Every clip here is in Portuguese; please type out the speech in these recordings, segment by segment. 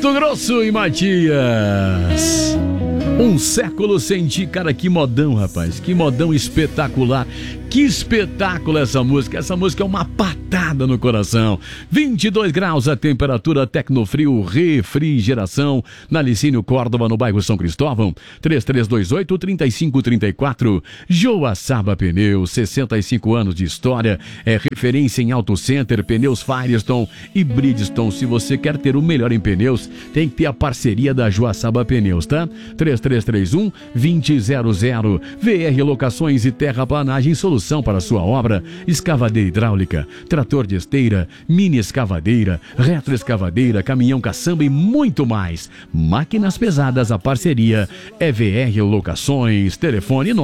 Mato Grosso e Matias. Um século sem ti, cara, que modão, rapaz, que modão espetacular. Que espetáculo essa música é uma patada no coração. 22 graus a temperatura, Tecnofrio Refrigeração, na Licínio Córdoba, no bairro São Cristóvão, 3328-3534. Joaçaba Pneus, 65 anos de história, é referência em Auto Center, pneus Firestone e Bridgestone. Se você quer ter o melhor em pneus, tem que ter a parceria da Joaçaba Pneus, tá? 3331-2000. VR Locações e Terraplanagem, solução para sua obra, escavadeira hidráulica, trator de esteira, mini escavadeira, retroescavadeira, caminhão caçamba e muito mais. Máquinas pesadas, a parceria é VR Locações, telefone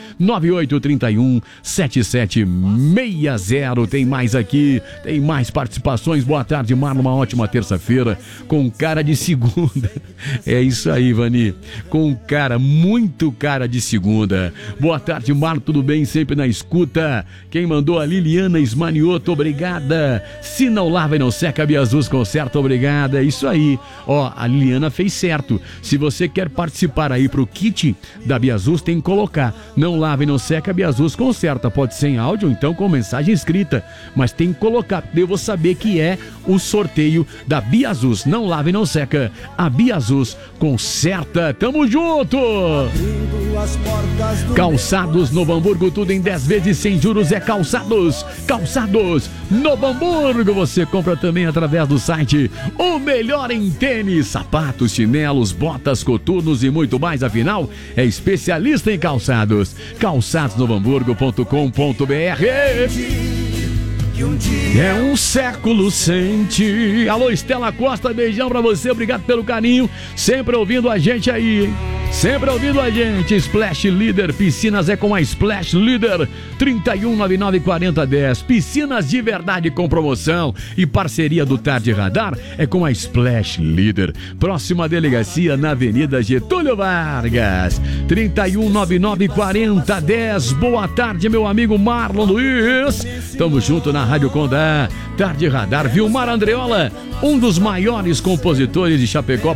99831-7760. Tem mais aqui, tem mais participações. Boa tarde, Marlon, uma ótima terça-feira, com cara de segunda. É isso aí, Vani, com cara, muito cara de segunda. Boa tarde, Marlon, tudo bem? Sempre na escuta. Quem mandou? A Liliana Esmanioto, obrigada. Se não lava e não seca, a Biazus conserta, obrigada. É isso aí. Ó, a Liliana fez certo. Se você quer participar aí pro kit da Biazus, tem que colocar: não lava e não seca, a Biazus conserta. Pode ser em áudio, então com mensagem escrita, mas tem que colocar. Eu vou saber que é o sorteio da Biazus. Não lava e não seca, a Biazus conserta. Tamo junto! Calçados Novo Hamburgo, tudo em 10 vezes sem juros, é Calçados. Calçados Novo Hamburgo, você compra também através do site. O melhor em tênis, sapatos, chinelos, botas, coturnos e muito mais. Afinal, é especialista em calçados. calçadosnovohamburgo.com.br. É um século sem ti. Alô, Estela Costa, beijão pra você, obrigado pelo carinho. Sempre ouvindo a gente aí, hein? Sempre ouvindo a gente. Splash Leader, piscinas é com a Splash Leader. 31994010. Piscinas de verdade com promoção e parceria do Tarde Radar é com a Splash Leader. Próxima delegacia na Avenida Getúlio Vargas. 31994010. Boa tarde, meu amigo Marlon Luiz. Tamo junto na Rádio Condá. Tarde Radar. Vilmar Andreola, um dos maiores compositores de Chapecó.